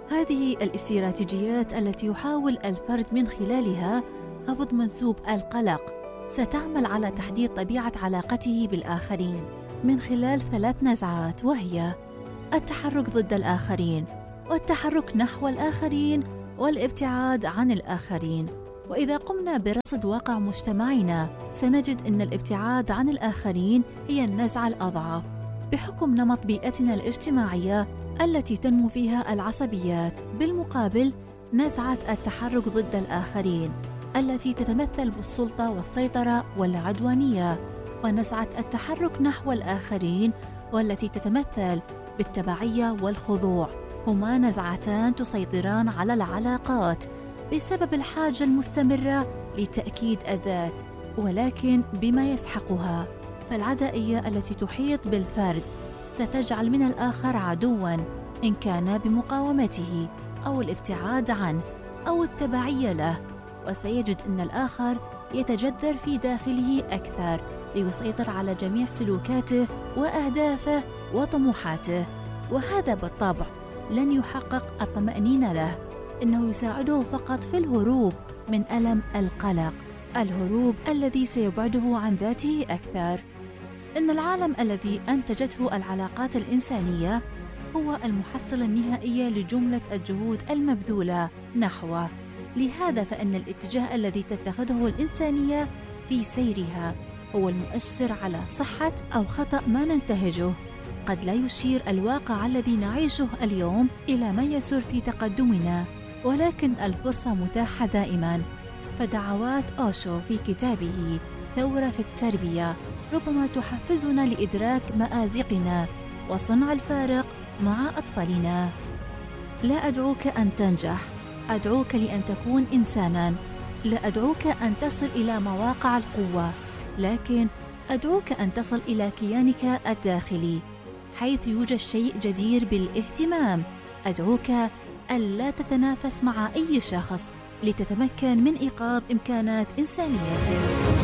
هذه الاستراتيجيات التي يحاول الفرد من خلالها خفض منسوب القلق ستعمل على تحديد طبيعة علاقته بالآخرين من خلال 3 نزعات، وهي التحرك ضد الآخرين، والتحرك نحو الآخرين، والابتعاد عن الآخرين. وإذا قمنا برصد واقع مجتمعنا سنجد أن الابتعاد عن الآخرين هي النزعة الأضعف بحكم نمط بيئتنا الاجتماعية التي تنمو فيها العصبيات. بالمقابل، نزعة التحرك ضد الآخرين التي تتمثل بالسلطة والسيطرة والعدوانية، ونزعة التحرك نحو الآخرين والتي تتمثل بالتبعية والخضوع، هما نزعتان تسيطران على العلاقات بسبب الحاجة المستمرة لتأكيد الذات، ولكن بما يسحقها. فالعدائية التي تحيط بالفرد ستجعل من الآخر عدواً إن كان بمقاومته أو الابتعاد عنه أو التبعية له، وسيجد أن الآخر يتجذر في داخله أكثر ليسيطر على جميع سلوكاته وأهدافه وطموحاته، وهذا بالطبع لن يحقق الطمأنينة له، إنه يساعده فقط في الهروب من ألم القلق، الهروب الذي سيبعده عن ذاته أكثر. إن العالم الذي أنتجته العلاقات الإنسانية هو المحصلة النهائية لجملة الجهود المبذولة نحوه، لهذا فإن الاتجاه الذي تتخذه الإنسانية في سيرها هو المؤشر على صحة أو خطأ ما ننتهجه. قد لا يشير الواقع الذي نعيشه اليوم إلى ما يسر في تقدمنا، ولكن الفرصة متاحة دائما. فدعوات أوشو في كتابه ثورة في التربية ربما تحفزنا لإدراك مآزقنا وصنع الفارق مع أطفالنا. لا أدعوك أن تنجح، أدعوك لأن تكون إنساناً. لا أدعوك أن تصل إلى مواقع القوة، لكن أدعوك أن تصل إلى كيانك الداخلي حيث يوجد شيء جدير بالاهتمام. أدعوك ألا تتنافس مع أي شخص لتتمكن من إيقاظ إمكانات إنسانيتك.